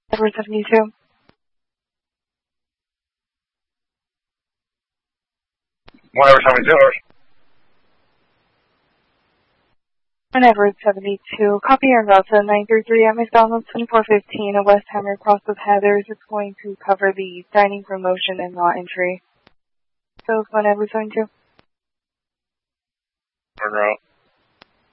Edward 72. Whatever, 72. And Edward 72. Copy your route to 933 at McDonald's 2415 at West Hammer Cross with Heathers. It's going to cover the dining promotion and not entry. So, it's 1 Edward 72. Turn around.